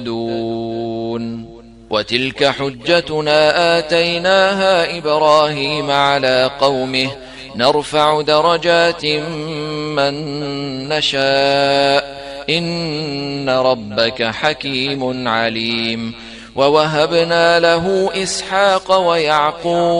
مهتدون. وتلك حجتنا آتيناها إبراهيم على قومه نرفع درجات من نشاء إن ربك حكيم عليم. ووهبنا له إسحاق ويعقوب